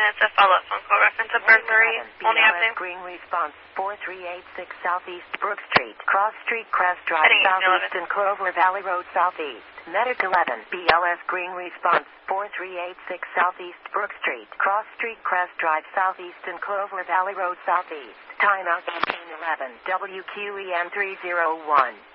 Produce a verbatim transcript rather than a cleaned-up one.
it's a follow-up phone call reference of burglary. Only Avenue. Green response four three eight six Southeast Brook Street, Cross Street, Crest Drive, Heading Southeast, and Clover Valley Road, Southeast. Medic eleven, B L S Green response four three eight six Southeast Brook Street, Cross Street, Crest Drive, Southeast, and Clover Valley Road, Southeast. Timeout fifteen eleven, W Q E M three zero one.